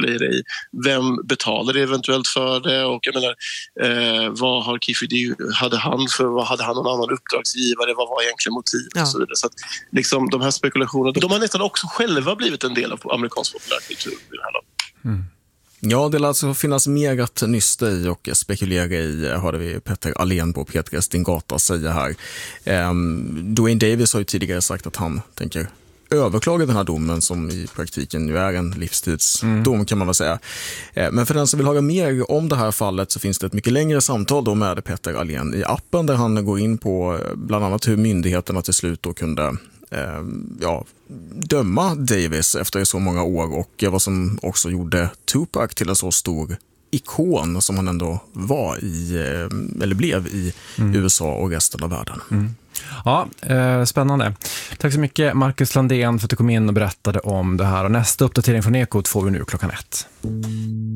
blir det i? Vem betalar det eventuellt för det? Och jag menar, vad har Kifidi, vad hade han någon annan uppdragsgivare? Vad var egentligen motivet? Och så vidare. Så att, liksom, de här spekulationerna, de har nästan också själva blivit en del av amerikansk populärkultur i det här landet. Ja, det lär alltså finnas mer att nysta i och spekulera i, hörde vi Petter Allén på Peter Stingata säga här. Duane Davis har ju tidigare sagt att han tänker överklaga den här domen som i praktiken nu är en livstidsdom kan man väl säga. Men för den som vill höra mer om det här fallet så finns det ett mycket längre samtal då med Petter Allén i appen där han går in på bland annat hur myndigheterna till slut då kunde döma Davis efter så många år och vad som också gjorde Tupac till en så stor ikon som han ändå var i, eller blev i USA och resten av världen. Ja, spännande. Tack så mycket Marcus Landén för att du kom in och berättade om det här. Och nästa uppdatering från Ekot får vi nu 13:00.